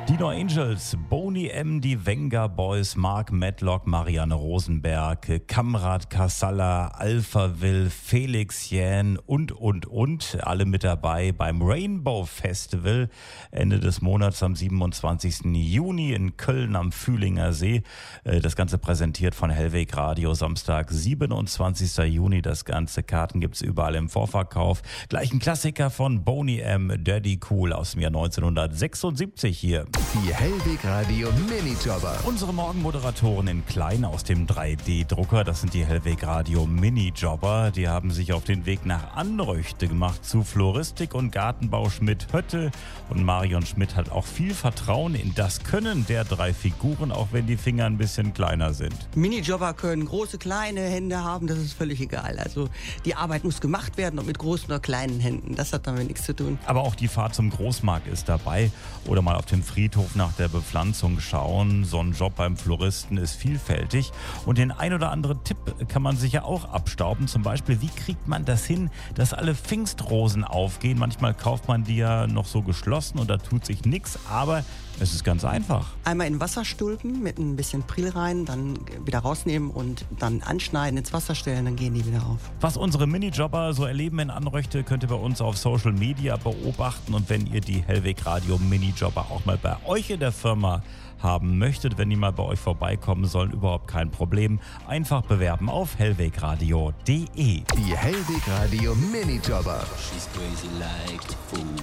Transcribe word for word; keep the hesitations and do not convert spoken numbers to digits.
Dino Angels, Boney M., die Wenger Boys, Mark Medlock, Marianne Rosenberg, Kamrat Kassala, Alpha Will, Felix Jähn und, und, und. Alle mit dabei beim Rainbow Festival Ende des Monats am siebenundzwanzigsten Juni in Köln am Fühlinger See. Das Ganze präsentiert von Hellweg Radio, Samstag, siebenundzwanzigsten Juni. Das ganze Karten gibt's überall im Vorverkauf. Gleich ein Klassiker von Boney M., Dirty Cool aus dem Jahr neunzehnhundertsechsundsiebzig hier. Die Hellweg Radio Minijobber. Unsere Morgenmoderatoren in klein aus dem drei D Drucker, das sind die Hellweg Radio Minijobber. Die haben sich auf den Weg nach Anröchte gemacht zu Floristik und Gartenbau Schmidt-Hötte. Und Marion Schmidt hat auch viel Vertrauen in das Können der drei Figuren, auch wenn die Finger ein bisschen kleiner sind. Minijobber können große, kleine Hände haben, das ist völlig egal. Also die Arbeit muss gemacht werden und mit großen oder kleinen Händen, das hat damit nichts zu tun. Aber auch die Fahrt zum Großmarkt ist dabei oder mal auf dem Friedhof nach der Bepflanzung schauen. So ein Job beim Floristen ist vielfältig und den ein oder anderen Tipp kann man sicher auch abstauben. Zum Beispiel, wie kriegt man das hin, dass alle Pfingstrosen aufgehen? Manchmal kauft man die ja noch so geschlossen und da tut sich nichts, aber es ist ganz einfach. Einmal in Wasser stülpen mit ein bisschen Priel rein, dann wieder rausnehmen und dann anschneiden, ins Wasser stellen, dann gehen die wieder auf. Was unsere Minijobber so erleben in Anröchte, könnt ihr bei uns auf Social Media beobachten. Und wenn ihr die Hellweg Radio Minijobber auch mal bei euch in der Firma haben möchtet, wenn die mal bei euch vorbeikommen sollen, überhaupt kein Problem. Einfach bewerben auf hellwegradio punkt de. Die Hellweg Radio Minijobber. She's crazy like the fool.